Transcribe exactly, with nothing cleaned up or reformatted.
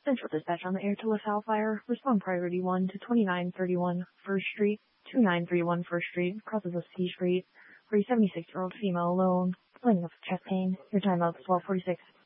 Central Dispatch on the air to LaSalle Fire. Respond priority one to twenty-nine thirty-one First Street, twenty-nine thirty-one First Street, crosses of C Street, for a seventy-six-year-old female alone, complaining of chest pain. Your timeout is twelve forty-six.